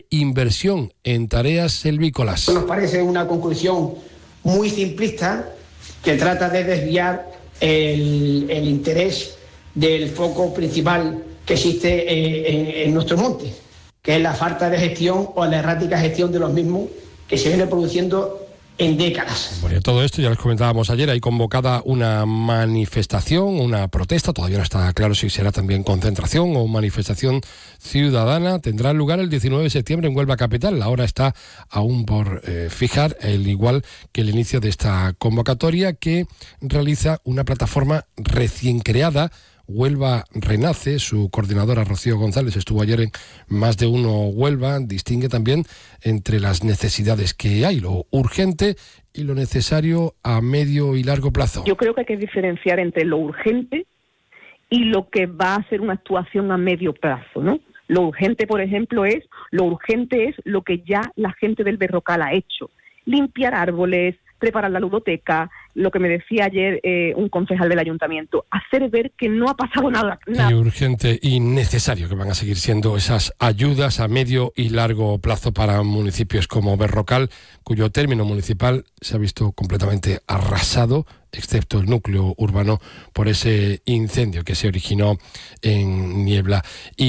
inversión en tareas selvícolas. Nos parece una conclusión muy simplista que trata de desviar el interés del foco principal que existe en nuestros montes, que es la falta de gestión o la errática gestión de los mismos que se viene produciendo en décadas. Bueno, todo esto ya les comentábamos ayer, hay convocada una manifestación, una protesta, todavía no está claro si será también concentración o manifestación ciudadana, tendrá lugar el 19 de septiembre en Huelva Capital, la hora está aún por fijar, al igual que el inicio de esta convocatoria que realiza una plataforma recién creada, Huelva Renace. Su coordinadora Rocío González estuvo ayer en Más de Uno Huelva, distingue también entre las necesidades que hay, lo urgente y lo necesario a medio y largo plazo. Yo creo que hay que diferenciar entre lo urgente y lo que va a ser una actuación a medio plazo, ¿no? Lo urgente, por ejemplo, es lo que ya la gente del Berrocal ha hecho. Limpiar árboles, preparar la ludoteca, lo que me decía ayer un concejal del ayuntamiento, hacer ver que no ha pasado nada. Y urgente y necesario que van a seguir siendo esas ayudas a medio y largo plazo para municipios como Berrocal, cuyo término municipal se ha visto completamente arrasado, excepto el núcleo urbano, por ese incendio que se originó en Niebla.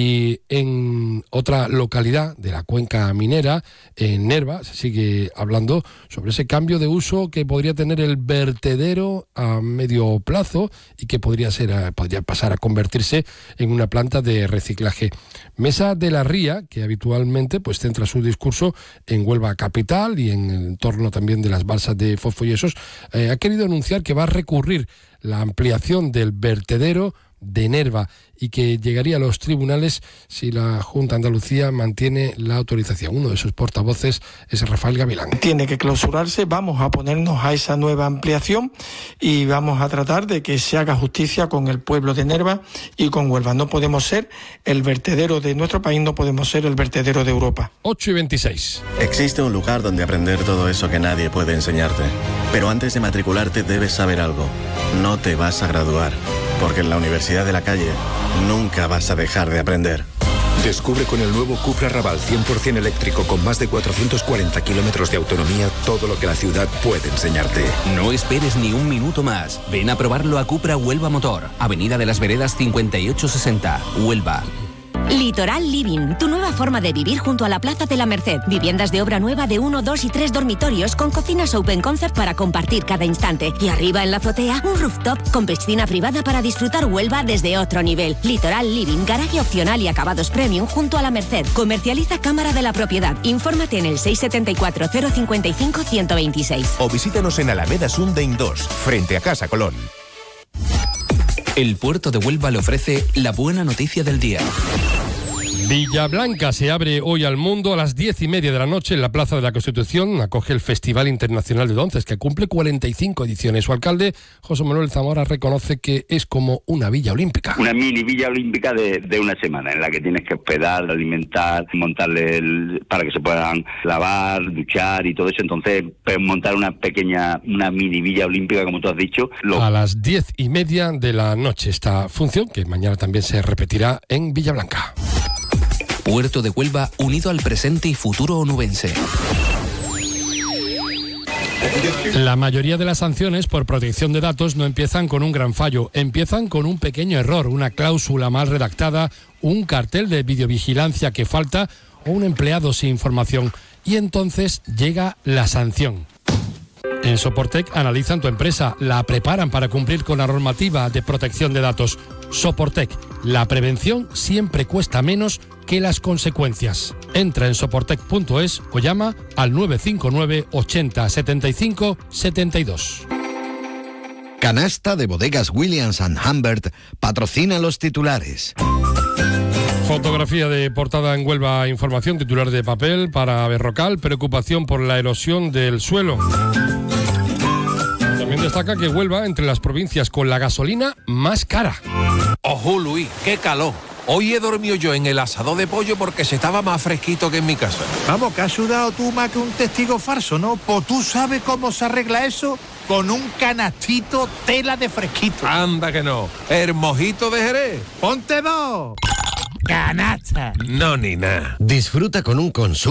Y en otra localidad de la cuenca minera, en Nerva, se sigue hablando sobre ese cambio de uso que podría tener el vertedero a medio plazo y que podría pasar a convertirse en una planta de reciclaje. Mesa de la Ría, que habitualmente pues centra su discurso en Huelva Capital y en el entorno también de las balsas de Fosfoyesos, ha querido anunciar que va a recurrir la ampliación del vertedero de Nerva y que llegaría a los tribunales si la Junta de Andalucía mantiene la autorización. Uno de sus portavoces es Rafael Gavilán. Tiene que clausurarse, vamos a oponernos a esa nueva ampliación y vamos a tratar de que se haga justicia con el pueblo de Nerva y con Huelva. No podemos ser el vertedero de nuestro país, no podemos ser el vertedero de Europa. 8:26. Existe un lugar donde aprender todo eso que nadie puede enseñarte. Pero antes de matricularte debes saber algo. No te vas a graduar, porque en la Universidad de la Calle nunca vas a dejar de aprender. Descubre con el nuevo Cupra Raval 100% eléctrico con más de 440 kilómetros de autonomía todo lo que la ciudad puede enseñarte. No esperes ni un minuto más. Ven a probarlo a Cupra Huelva Motor, Avenida de las Veredas 5860, Huelva. Litoral Living, tu nueva forma de vivir junto a la Plaza de la Merced. Viviendas de obra nueva de 1, 2 y 3 dormitorios con cocinas open concept para compartir cada instante. Y arriba en la azotea, un rooftop con piscina privada para disfrutar Huelva desde otro nivel. Litoral Living, garaje opcional y acabados premium junto a la Merced. Comercializa Cámara de la Propiedad. Infórmate en el 674 055 126. O visítanos en Alameda Sundain 2, frente a Casa Colón. El puerto de Huelva le ofrece la buena noticia del día. Villablanca se abre hoy al mundo a las 10:30 de la noche en la Plaza de la Constitución. Acoge el Festival Internacional de Danzas, que cumple 45 ediciones. Su alcalde, José Manuel Zamora, reconoce que es como una villa olímpica. Una mini villa olímpica de una semana, en la que tienes que hospedar, alimentar, montarle para que se puedan lavar, duchar y todo eso. Entonces, pues, montar una mini villa olímpica, como tú has dicho. A las 10:30 de la noche esta función, que mañana también se repetirá en Villablanca. Puerto de Huelva unido al presente y futuro onubense. La mayoría de las sanciones por protección de datos no empiezan con un gran fallo, empiezan con un pequeño error, una cláusula mal redactada, un cartel de videovigilancia que falta o un empleado sin información. Y entonces llega la sanción. En Soportec analizan tu empresa, la preparan para cumplir con la normativa de protección de datos. Soportec, la prevención siempre cuesta menos que las consecuencias. Entra en soportec.es o llama al 959 80 75 72. Canasta de Bodegas Williams & Humbert patrocina los titulares. Fotografía de portada en Huelva Información, titular de papel para Berrocal, preocupación por la erosión del suelo. También destaca que Huelva entre las provincias con la gasolina más cara. Ojo, Luis, qué calor. Hoy he dormido yo en el asador de pollo porque se estaba más fresquito que en mi casa. Vamos, que has sudado tú más que un testigo falso, ¿no? Pues tú sabes cómo se arregla eso con un canastito tela de fresquito. Anda que no. El mojito de Jerez. ¡Ponte dos! ¡Canasta! No, ni nada. Disfruta con un consumo